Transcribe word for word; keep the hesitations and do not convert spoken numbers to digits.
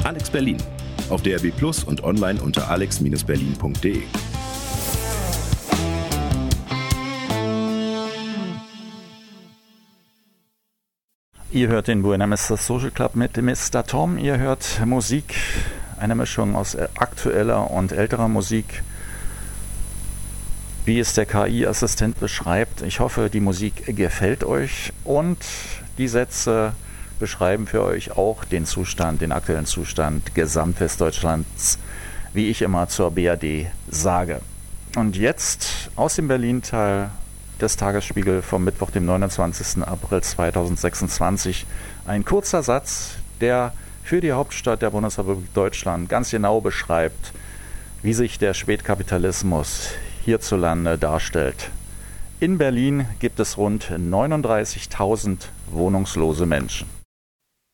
Alex Berlin. Auf D R B Plus und online unter alex berlin punkt de. Ihr hört den Buena Vista Social Club mit Mister Tom. Ihr hört Musik, eine Mischung aus aktueller und älterer Musik, wie es der K I-Assistent beschreibt. Ich hoffe, die Musik gefällt euch und die Sätze beschreiben für euch auch den Zustand, den aktuellen Zustand Gesamtwestdeutschlands, wie ich immer zur B R D sage. Und jetzt aus dem Berlin-Teil des Tagesspiegel vom Mittwoch, dem neunundzwanzigsten April zweitausendsechsundzwanzig. Ein kurzer Satz, der für die Hauptstadt der Bundesrepublik Deutschland ganz genau beschreibt, wie sich der Spätkapitalismus hierzulande darstellt. In Berlin gibt es rund neununddreißigtausend wohnungslose Menschen.